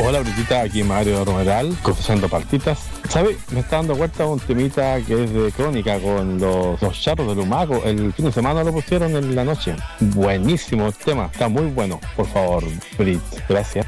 Hola, Britita, aquí Mario Romeral, confesando partitas. ¿Sabes? Me está dando cuenta de un temita que es de Crónica con los charros del Humaco. El fin de semana lo pusieron en la noche. Buenísimo el tema, está muy bueno. Por favor, Brit, gracias.